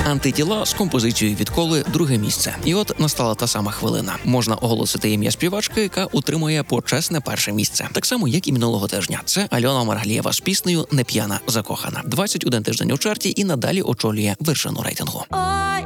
Антитіла з композицією «Відколи» друге місце. І от настала та сама хвилина. Можна оголосити ім'я співачки, яка утримує почесне перше місце. Так само, як і минулого тижня. Це Альона Маргалієва з піснею «Не п'яна, закохана». 21 тиждень у чарті і надалі очолює вершину рейтингу. Ой,